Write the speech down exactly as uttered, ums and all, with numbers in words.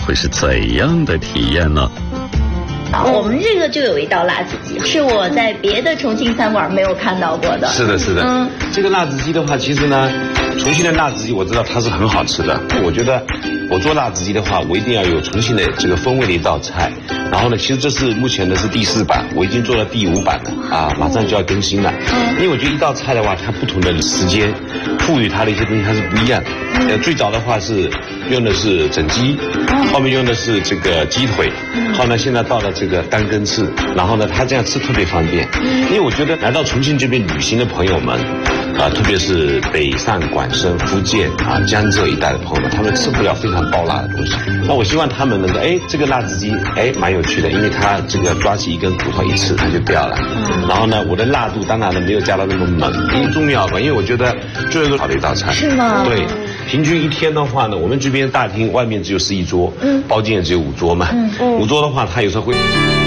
会是怎样的体验呢？ 啊，我们这个就有一道辣子鸡，是我在别的重庆餐馆没有看到过的。 是的，是的。 嗯， 这个辣子鸡的话，其实呢，重庆的辣子鸡我知道它是很好吃的。我觉得我做辣子鸡的话，我一定要有重庆的这个风味的一道菜。然后呢，其实这是目前的是第四版，我已经做了第五版了啊，马上就要更新了。嗯，因为我觉得一道菜的话，它不同的时间赋予它的一些东西它是不一样的。嗯，呃，最早的话是用的是整鸡，后面用的是这个鸡腿，后来现在到了这个单根刺，然后呢，它这样吃特别方便。因为我觉得来到重庆这边旅行的朋友们，啊，特别是北上广深、福建啊、江浙一带的朋友们，他们吃不了非常爆辣的东西。那我希望他们能够，哎，这个辣子鸡，哎，蛮有趣的，因为它这个抓起一根骨头一吃，它就掉了。然后呢，我的辣度当然呢没有加到那么猛，因为重要嘛，因为我觉得最后一个好的一道菜。 是吗？ 对。平均一天的话呢，我们这边大厅外面只有十一桌，嗯，包间也只有五桌嘛，嗯嗯，五桌的话，它有时候会。